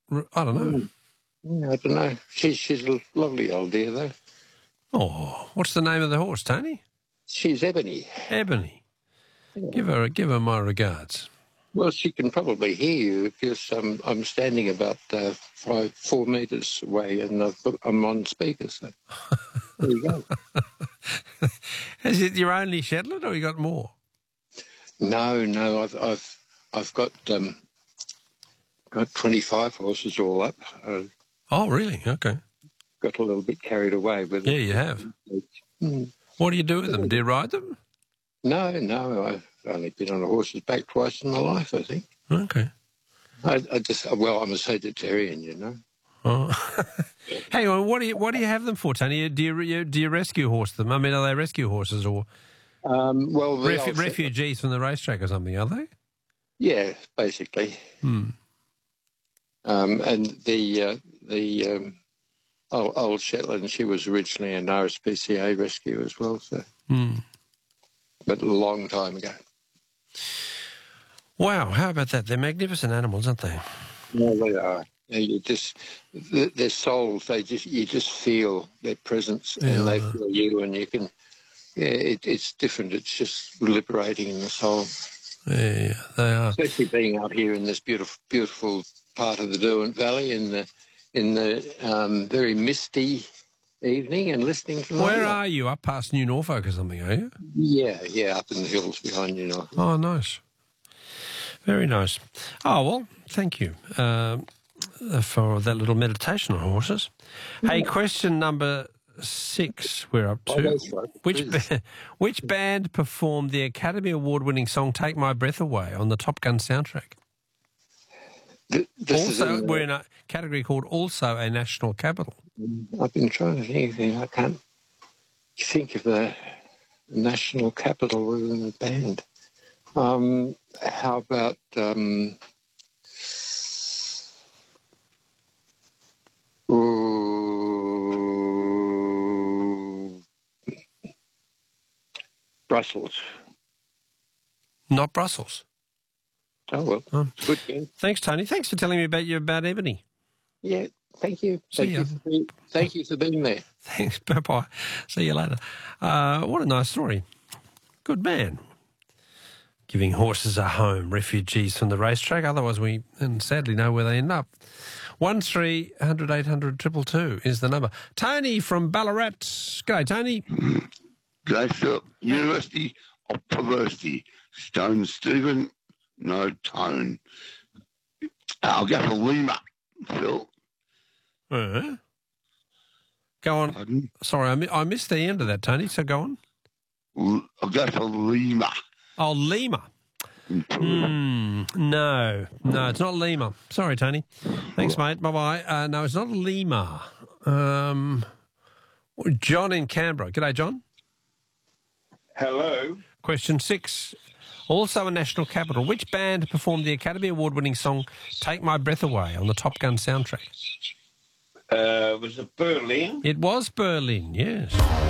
I don't know. Yeah, I don't know. She's a lovely old dear, though. Oh, what's the name of the horse, Tony? She's Ebony. Ebony. Yeah. Give her my regards. Well, she can probably hear you because I'm standing about 4 metres away and I'm on speaker. So there you go. Is it your only Shetland, or you got more? No, I've got 25 horses all up. Oh, really? Okay. Got a little bit carried away with it. Yeah, you have. Mm. What do you do with them? Do you ride them? No, I've only been on a horse's back twice in my life, I think. Okay. I'm a vegetarian, you know. Oh. Hang on, what do you have them for, Tony? Do you rescue horse them? I mean, are they rescue horses or refugees from the racetrack or something? Are they? Yeah, basically. Hmm. And the old Shetland, she was originally an RSPCA rescue as well, so. But a long time ago. Wow, how about that? They're magnificent animals, aren't they? Yeah, they are. You just their souls. You just feel their presence, and they feel you, and you can. Yeah, it's different. It's just liberating in the soul. Yeah, they are. Especially being out here in this beautiful part of the Derwent Valley in the very misty evening and listening to. Where are you? Up past New Norfolk or something? Are you? Yeah, up in the hills behind New Norfolk. Oh, nice. Very nice. Oh, well, thank you for that little meditation on horses. Hey, question number 6 we're up to. Oh, that's right. Which band performed the Academy Award-winning song Take My Breath Away on the Top Gun soundtrack? We're in a category called Also a National Capital. I've been trying to think. I can't think of the national capital within the band. How about Brussels? Not Brussels. Oh, well. Good game. Thanks, Tony. Thanks for telling me about Ebony. Yeah, thank you. Thank you for being there. Thanks. Bye-bye. See you later. What a nice story. Good man. Giving horses a home, refugees from the racetrack. Otherwise, we sadly know where they end up. 1300 800 222 is the number. Tony from Ballarat. G'day, Tony. G'day, Phil. University of Perversity. Stone Stephen, no tone. I'll go for Lima, Phil. Go on. Pardon? Sorry, I missed the end of that, Tony, so go on. I'll go for Lima. Oh, Lima. No, it's not Lima. Sorry, Tony. Thanks, mate. Bye-bye. No, it's not Lima. John in Canberra. G'day, John. Hello. Question 6. Also a national capital. Which band performed the Academy Award-winning song Take My Breath Away on the Top Gun soundtrack? Was it Berlin? It was Berlin, yes.